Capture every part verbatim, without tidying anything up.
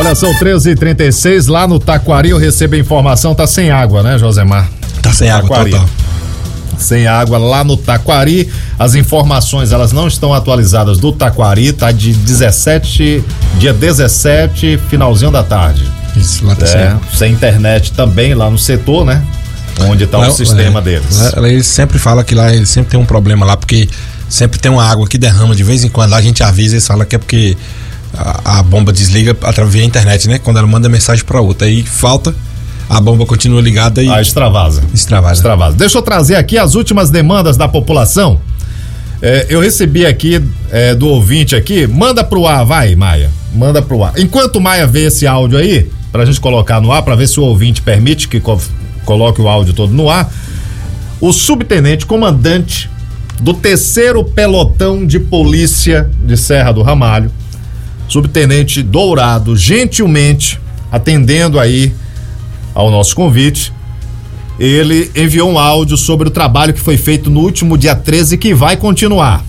Olha, são treze e trinta e seis, lá no Taquari eu recebo a informação, tá sem água, né, Josemar? Tá sem água, Taquari. total. Sem água lá no Taquari. As informações, elas não estão atualizadas do Taquari, tá de dezessete, dia dezessete, finalzinho da tarde. Isso, lá tá é, sem, sem internet também lá no setor, né? Onde tá lá, o sistema é, deles. Lá, eles sempre falam que lá eles sempre tem um problema lá, porque sempre tem uma água que derrama de vez em quando. Lá a gente avisa, eles falam que é porque a, a bomba desliga através da internet, né? Quando ela manda mensagem pra outra, aí falta, a bomba continua ligada e... Ah, extravasa. Extravasa. Extravasa. Deixa eu trazer aqui as últimas demandas da população. É, eu recebi aqui é, do ouvinte aqui, manda pro ar, vai, Maia, manda pro ar. Enquanto o Maia vê esse áudio aí, pra gente colocar no ar, pra ver se o ouvinte permite que co- coloque o áudio todo no ar, o subtenente comandante do terceiro pelotão de polícia de Serra do Ramalho, subtenente Dourado, gentilmente atendendo aí ao nosso convite, ele enviou um áudio sobre o trabalho que foi feito no último dia treze, que vai continuar.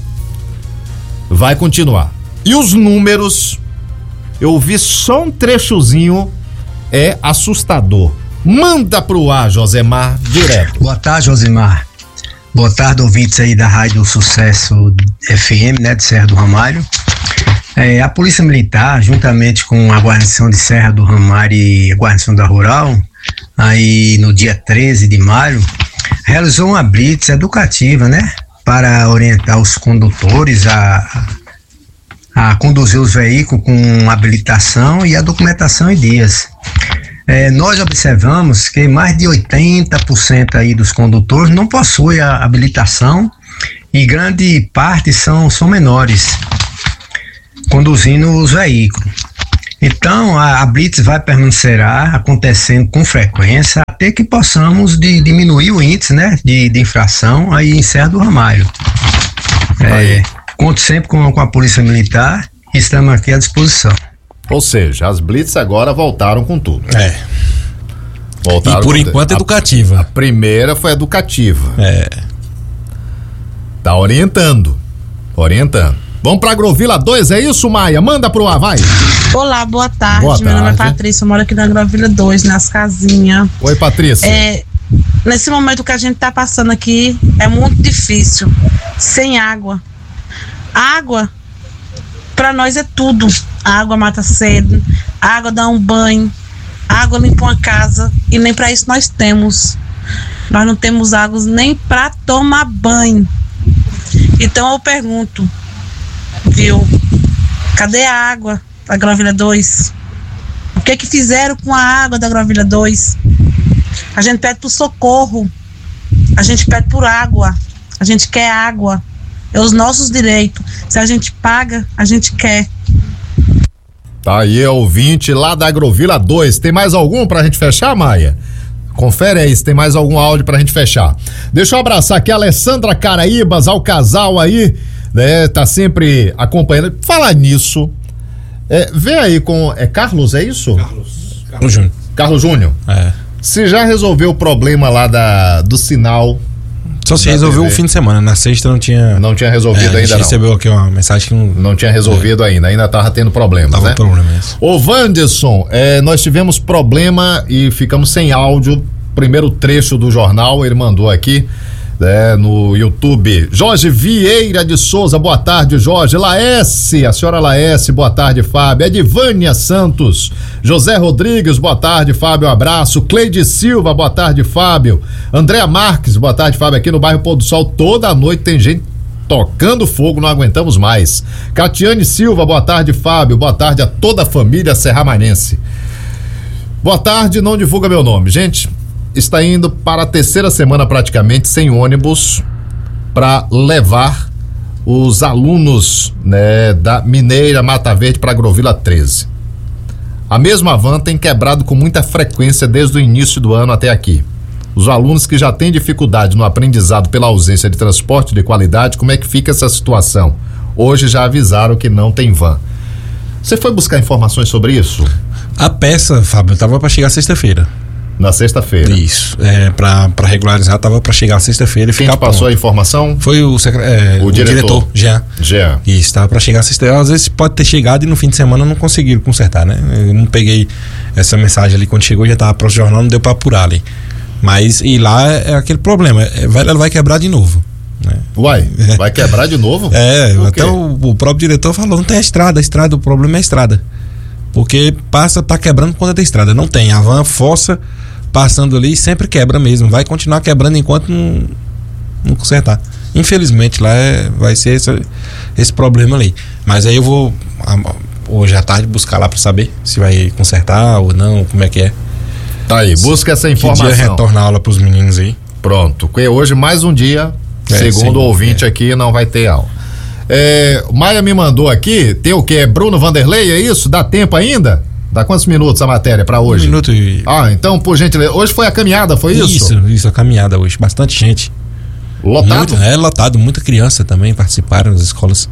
Vai continuar. E os números, eu vi só um trechozinho, é assustador. Manda pro ar, Josemar, direto. Boa tarde, Josemar. Boa tarde, ouvintes aí da Rádio Sucesso F M, né, de Serra do Ramalho. É, a Polícia Militar, juntamente com a guarnição de Serra do Ramalho e a guarnição da Rural, aí no dia treze de maio, realizou uma blitz educativa, né, para orientar os condutores a, a conduzir os veículos com habilitação e a documentação em dias. É, nós observamos que mais de oitenta por cento aí dos condutores não possuem a habilitação e grande parte são, são menores, conduzindo os veículos. Então, a, a blitz vai permanecerá acontecendo com frequência até que possamos de, diminuir o índice, né, de, de infração aí em Serra do Ramalho. É, conto sempre com, com a Polícia Militar e estamos aqui à disposição. Ou seja, as blitz agora voltaram com tudo. É. Voltaram e por com enquanto a, educativa. A primeira foi educativa. É. Tá orientando. Orientando. Vamos pra Agrovila dois, é isso, Maia? Manda pro ar, vai. Olá, boa tarde. Boa Meu nome é tarde. Patrícia, eu moro aqui na Agrovila dois, nas casinhas. Oi, Patrícia. É, nesse momento que a gente tá passando aqui, é muito difícil. Sem água. Água, pra nós é tudo. A água mata sede, a água dá um banho, a água limpa uma casa, e nem pra isso nós temos. Nós não temos água nem pra tomar banho. Então eu pergunto, viu? Cadê a água da Agrovila dois? O que que fizeram com a água da Agrovila dois? A gente pede por socorro, a gente pede por água, a gente quer água, é os nossos direitos. Se a gente paga, a gente quer. Tá aí, é ouvinte lá da Agrovila dois. Tem mais algum pra gente fechar, Maia? Confere aí se tem mais algum áudio pra gente fechar. Deixa eu abraçar aqui a Alessandra Caraíbas, ao casal aí, né? Tá sempre acompanhando. Falar nisso, é, vê aí com... É Carlos, é isso? Carlos. Carlos Júnior. Carlos Júnior. É. Se já resolveu o problema lá da, do sinal... Só se resolveu o fim de semana, na sexta não tinha... Não tinha resolvido é, ainda, a gente não. recebeu aqui uma mensagem que não... Não tinha resolvido é. ainda, ainda tava tendo problemas, tava né? problema isso. Ô, Wanderson, é, nós tivemos problema e ficamos sem áudio. Primeiro trecho do jornal, ele mandou aqui, né, no YouTube. Jorge Vieira de Souza, boa tarde, Jorge. Laesse, a senhora Laesse, boa tarde, Fábio. Edivânia Santos, José Rodrigues, boa tarde, Fábio, um abraço. Cleide Silva, boa tarde, Fábio. Andréa Marques, boa tarde, Fábio. Aqui no bairro Pôr do Sol, toda noite tem gente tocando fogo, não aguentamos mais. Catiane Silva, boa tarde, Fábio. Boa tarde a toda a família serramanense. Boa tarde, não divulga meu nome. Gente, está indo para a terceira semana praticamente sem ônibus para levar os alunos, né, da Mineira Mata Verde para Agrovila treze. A mesma van tem quebrado com muita frequência desde o início do ano até aqui. Os alunos que já têm dificuldade no aprendizado pela ausência de transporte de qualidade, como é que fica essa situação? Hoje já avisaram que não tem van. Você foi buscar informações sobre isso? A peça, Fábio, tava para chegar sexta-feira. Na sexta-feira. Isso. É, pra, pra regularizar, tava pra chegar sexta-feira e Quem ficar te passou pronto. a informação? Foi o, secre... é, o, o diretor, diretor, Jean. Jean. Isso, tava pra chegar sexta-feira. Às vezes pode ter chegado e no fim de semana não conseguiram consertar, né? Eu não peguei essa mensagem ali quando chegou, já tava para o jornal, não deu pra apurar ali. Mas, e lá é aquele problema, é, vai, ela vai quebrar de novo. Né? Uai, vai quebrar de novo? É, Por até o, o próprio diretor falou, não tem a estrada, a estrada, o problema é a estrada. Porque passa, tá quebrando quando tem estrada. Não tem, a van força passando ali sempre quebra mesmo. Vai continuar quebrando enquanto não, não consertar. Infelizmente lá é, vai ser esse, esse problema ali. Mas aí eu vou hoje à tarde buscar lá para saber se vai consertar ou não, como é que é. Tá aí, busca essa informação. Que dia retorna a aula pros meninos aí. Pronto, porque hoje mais um dia, é, segundo sim, o ouvinte é. aqui, não vai ter aula. É, Maia me mandou aqui, tem o que? Bruno Vanderlei, é isso? Dá tempo ainda? Dá quantos minutos a matéria pra hoje? Um minuto e... Ah, então, por gentileza, hoje foi a caminhada, foi isso? Isso, isso, a caminhada hoje, bastante gente. Lotado? Muito, é, lotado, muita criança também participaram das escolas.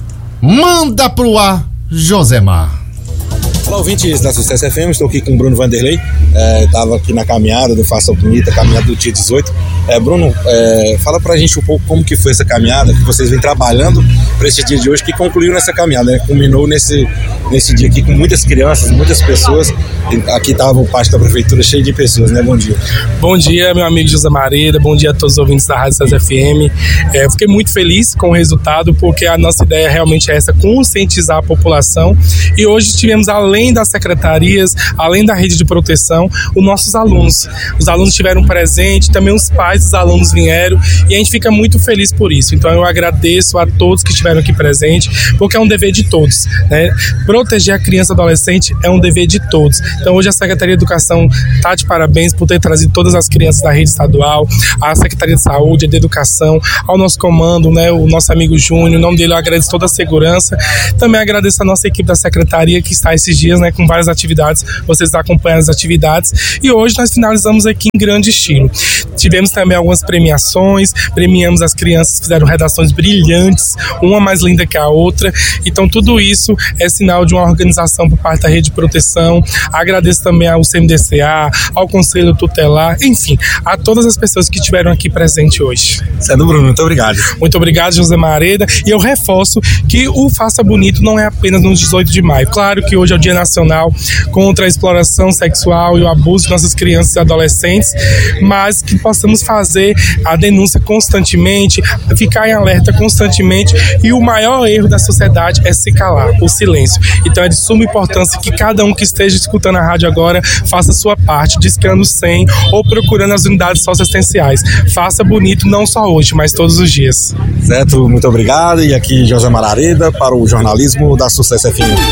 Manda pro ar, Josemar. Olá, ouvintes da Sucesso F M, estou aqui com o Bruno Vanderlei, estava é, aqui na caminhada do Faça Bonita, caminhada do dia dezoito. É, Bruno, é, fala pra gente um pouco como que foi essa caminhada, que vocês vêm trabalhando para esse dia de hoje, que concluiu nessa caminhada, né? Culminou nesse, nesse dia aqui com muitas crianças, muitas pessoas. Aqui estava o pátio da prefeitura cheio de pessoas, né? Bom dia. Bom dia, meu amigo José Mareda, bom dia a todos os ouvintes da Rádio Sucesso F M. É, fiquei muito feliz com o resultado, porque a nossa ideia realmente é essa, conscientizar a população. E hoje tivemos, além das secretarias, além da rede de proteção, os nossos alunos. Os alunos tiveram presente, também os pais dos alunos vieram, e a gente fica muito feliz por isso. Então eu agradeço a todos que estiveram aqui presentes, porque é um dever de todos, né? Proteger a criança e adolescente é um dever de todos. Então hoje a Secretaria de Educação está de parabéns por ter trazido todas as crianças da rede estadual, a Secretaria de Saúde, a de Educação, ao nosso comando, né, o nosso amigo Júnior, em nome dele eu agradeço toda a segurança. Também agradeço a nossa equipe da Secretaria que está esses dias, né, com várias atividades, vocês acompanham as atividades, e hoje nós finalizamos aqui em grande estilo. Tivemos também algumas premiações, premiamos as crianças que fizeram redações brilhantes, uma mais linda que a outra. Então tudo isso é sinal de uma organização por parte da rede de proteção. Agradeço também ao C M D C A, ao Conselho Tutelar, enfim, a todas as pessoas que estiveram aqui presentes hoje. Certo, Bruno, muito obrigado. Muito obrigado, José Mareda, e eu reforço que o Faça Bonito não é apenas no dezoito de maio. Claro que hoje é o Dia Nacional contra a exploração sexual e o abuso de nossas crianças e adolescentes, mas que possamos fazer a denúncia constantemente, ficar em alerta constantemente, e o maior erro da sociedade é se calar, o silêncio. Então é de suma importância que cada um que esteja escutando a rádio agora faça a sua parte, discando cem ou procurando as unidades socioassistenciais. Faça bonito não só hoje, mas todos os dias. Certo, muito obrigado. E aqui José Marareda para o jornalismo da Sucesso F M.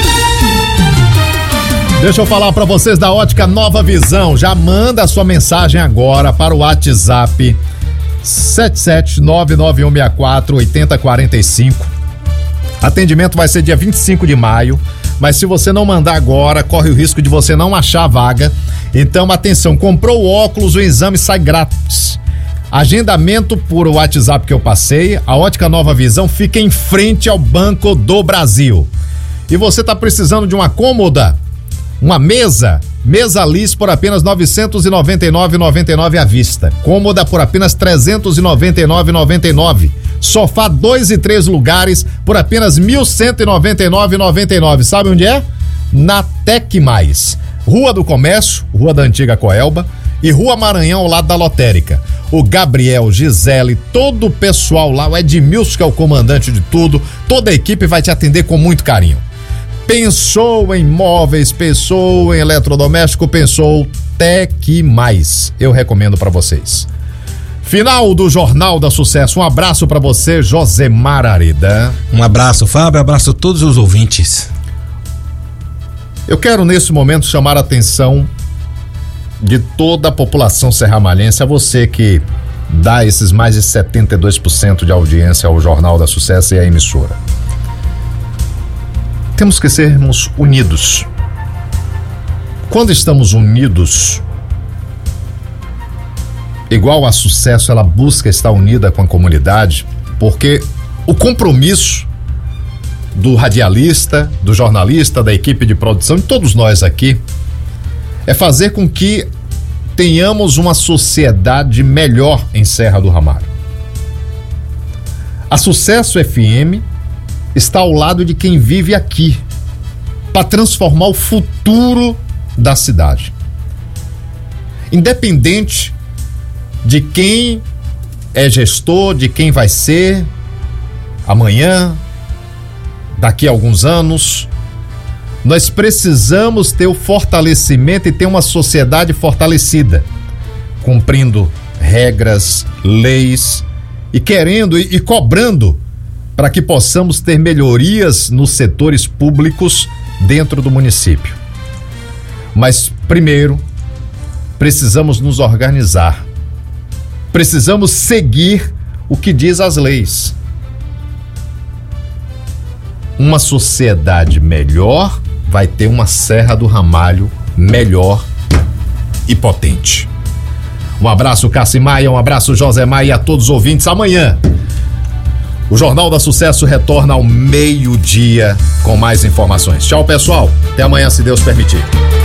Deixa eu falar para vocês da Ótica Nova Visão. Já manda a sua mensagem agora para o WhatsApp sete sete nove nove um seis quatro oito zero quatro cinco. Atendimento vai ser dia vinte e cinco de maio, mas se você não mandar agora, corre o risco de você não achar a vaga. Então, atenção, comprou o óculos, o exame sai grátis. Agendamento por WhatsApp que eu passei. A Ótica Nova Visão fica em frente ao Banco do Brasil. E você tá precisando de uma cômoda? Uma mesa, mesa Liz por apenas novecentos e noventa e nove reais e noventa e nove centavos à vista. Cômoda por apenas trezentos e noventa e nove reais e noventa e nove centavos. Sofá dois e três lugares por apenas mil cento e noventa e nove reais e noventa e nove centavos. Sabe onde é? Na Tec Mais. Rua do Comércio, Rua da Antiga Coelba e Rua Maranhão, ao lado da Lotérica. O Gabriel, Gisele, todo o pessoal lá, o Edmilson, que é o comandante de tudo, toda a equipe vai te atender com muito carinho. Pensou em móveis, pensou em eletrodoméstico, pensou Tec Mais. Eu recomendo para vocês. Final do Jornal da Sucesso. Um abraço para você, Josemar Areda. Um abraço, Fábio. Abraço a todos os ouvintes. Eu quero nesse momento chamar a atenção de toda a população serramalhense, a você que dá esses mais de setenta e dois por cento de audiência ao Jornal da Sucesso e à emissora. Temos que sermos unidos. Quando estamos unidos, igual a Sucesso, ela busca estar unida com a comunidade, porque o compromisso do radialista, do jornalista, da equipe de produção, de todos nós aqui, é fazer com que tenhamos uma sociedade melhor em Serra do Ramalho. A Sucesso F M está ao lado de quem vive aqui, para transformar o futuro da cidade. Independente de quem é gestor, de quem vai ser amanhã, daqui a alguns anos, nós precisamos ter o fortalecimento e ter uma sociedade fortalecida, cumprindo regras, leis e querendo e, e cobrando para que possamos ter melhorias nos setores públicos dentro do município. Mas primeiro, precisamos nos organizar. Precisamos seguir o que diz as leis. Uma sociedade melhor vai ter uma Serra do Ramalho melhor e potente. Um abraço, Cássio Maia, um abraço, José Maia, e a todos os ouvintes. Amanhã, o Jornal da Sucesso retorna ao meio-dia com mais informações. Tchau, pessoal. Até amanhã, se Deus permitir.